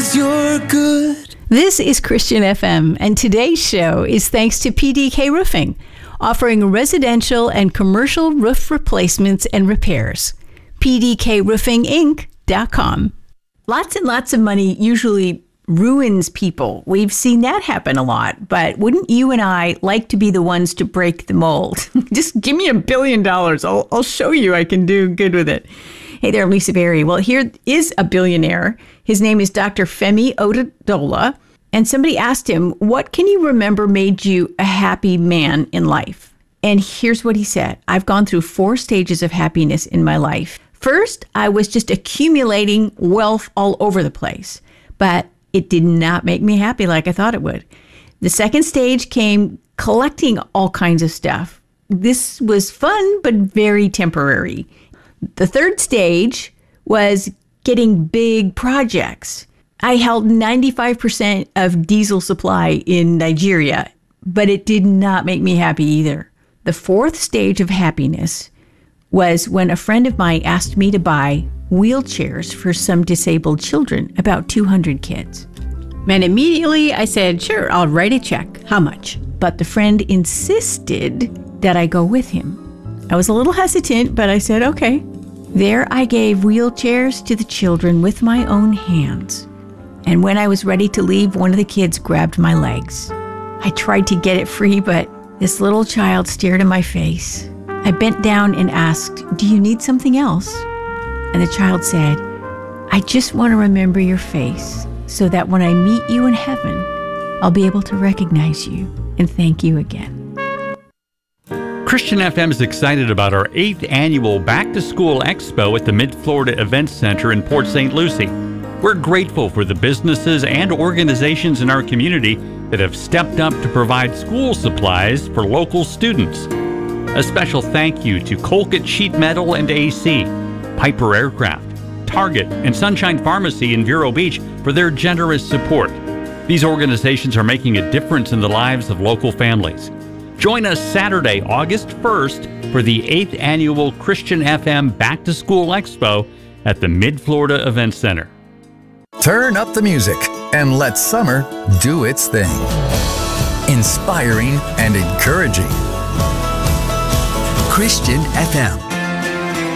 'cause you're good. This is Christian FM, and today's show is thanks to PDK Roofing, offering residential and commercial roof replacements and repairs. PDKRoofingInc.com. Lots and lots of money usually ruins people. We've seen that happen a lot, but wouldn't you and I like to be the ones to break the mold? Just give me $1 billion. I'll show you I can do good with it. Hey there, I'm Lisa Berry. Well, here is a billionaire. His name is Dr. Femi Otedola. And somebody asked him, what can you remember made you a happy man in life? And here's what he said. I've gone through 4 stages of happiness in my life. First, I was just accumulating wealth all over the place, but it did not make me happy like I thought it would. The second stage came collecting all kinds of stuff. This was fun, but very temporary. The third stage was getting big projects. I held 95% of diesel supply in Nigeria, but it did not make me happy either. The fourth stage of happiness was when a friend of mine asked me to buy wheelchairs for some disabled children, about 200 kids. And immediately I said, sure, I'll write a check. How much? But the friend insisted that I go with him. I was a little hesitant, but I said, okay. There I gave wheelchairs to the children with my own hands. And when I was ready to leave, one of the kids grabbed my legs. I tried to get it free, but this little child stared in my face. I bent down and asked, do you need something else? And the child said, I just want to remember your face so that when I meet you in heaven, I'll be able to recognize you and thank you again. Christian FM is excited about our 8th annual Back to School Expo at the Mid-Florida Events Center in Port St. Lucie. We're grateful for the businesses and organizations in our community that have stepped up to provide school supplies for local students. A special thank you to Colquitt Sheet Metal and AC, Piper Aircraft, Target, and Sunshine Pharmacy in Vero Beach for their generous support. These organizations are making a difference in the lives of local families. Join us Saturday, August 1st for the 8th annual Christian FM Back to School Expo at the Mid-Florida Events Center. Turn up the music and let summer do its thing. Inspiring and encouraging. Christian FM.